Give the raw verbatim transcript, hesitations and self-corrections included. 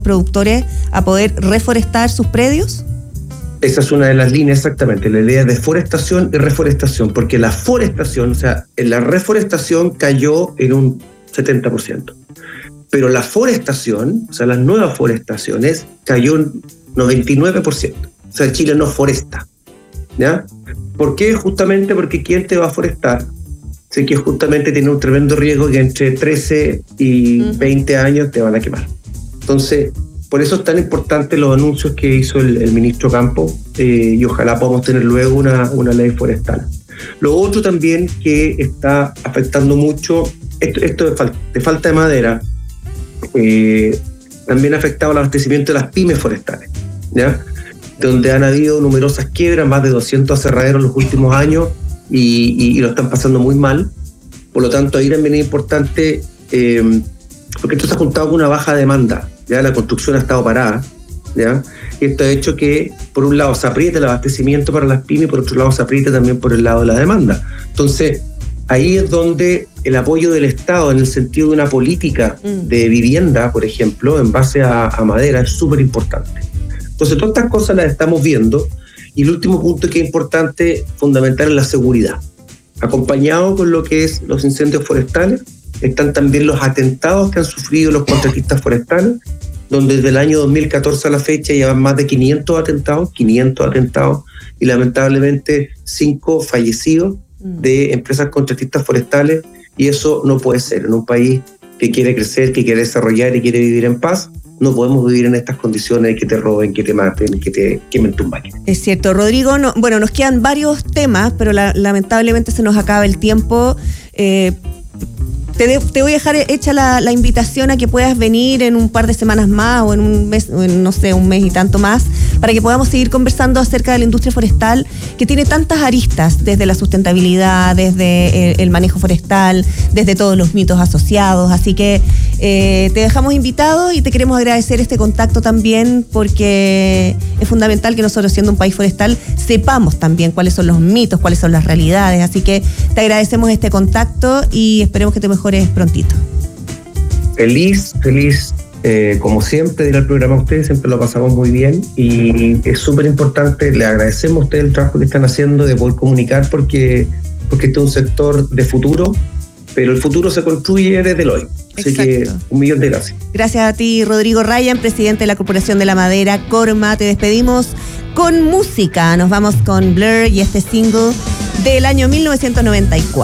productores a poder reforestar sus predios? Esa es una de las líneas, exactamente, la idea de forestación y reforestación, porque la forestación, o sea, la reforestación cayó en un setenta por ciento, pero la forestación, o sea, las nuevas forestaciones, cayó en noventa y nueve por ciento. O sea, Chile no foresta, ¿ya? ¿Por qué? Justamente porque ¿quién te va a forestar? Sé que justamente tiene un tremendo riesgo que entre trece y uh-huh. veinte años te van a quemar. Entonces, por eso es tan importante los anuncios que hizo el, el ministro Campo, eh, y ojalá podamos tener luego una, una ley forestal. Lo otro también que está afectando mucho, esto, esto de, fal, de falta de madera, eh, también ha afectado el abastecimiento de las pymes forestales, ¿ya? Donde han habido numerosas quiebras, más de doscientos aserraderos en los últimos años, y, y, y lo están pasando muy mal. Por lo tanto, ahí también es importante, eh, porque esto se ha juntado con una baja demanda. Ya la construcción ha estado parada, ¿ya? Y esto ha hecho que, por un lado, se apriete el abastecimiento para las pymes, y por otro lado, se apriete también por el lado de la demanda. Entonces, ahí es donde el apoyo del Estado, en el sentido de una política de vivienda, por ejemplo, en base a, a madera, es súper importante. Entonces, todas estas cosas las estamos viendo. Y el último punto que es importante, fundamental, es la seguridad. Acompañado con lo que es los incendios forestales, están también los atentados que han sufrido los contratistas forestales, donde desde el año dos mil catorce a la fecha llevan más de quinientos atentados, quinientos atentados, y lamentablemente cinco fallecidos de empresas contratistas forestales, y eso no puede ser. En un país que quiere crecer, que quiere desarrollar y quiere vivir en paz, no podemos vivir en estas condiciones, que te roben, que te maten, que te quemen tus máquinas. Es cierto, Rodrigo. No, bueno, nos quedan varios temas, pero la, lamentablemente se nos acaba el tiempo. Eh, Te, de, te voy a dejar hecha la, la invitación a que puedas venir en un par de semanas más o en un mes, en, no sé, un mes y tanto más, para que podamos seguir conversando acerca de la industria forestal, que tiene tantas aristas, desde la sustentabilidad, desde el, el manejo forestal, desde todos los mitos asociados. Así que eh, te dejamos invitado y te queremos agradecer este contacto también, porque es fundamental que nosotros, siendo un país forestal, sepamos también cuáles son los mitos, cuáles son las realidades. Así que te agradecemos este contacto y esperemos que te mejores prontito. Feliz, feliz, eh, como siempre, de ir al programa a ustedes, siempre lo pasamos muy bien, y es súper importante, le agradecemos a ustedes el trabajo que están haciendo de poder comunicar, porque, porque este es un sector de futuro, pero el futuro se construye desde el hoy. Así Exacto. que un millón de gracias. Gracias a ti, Rodrigo Ryan, presidente de la Corporación de la Madera, Corma. Te despedimos con música. Nos vamos con Blur y este single del año mil novecientos noventa y cuatro.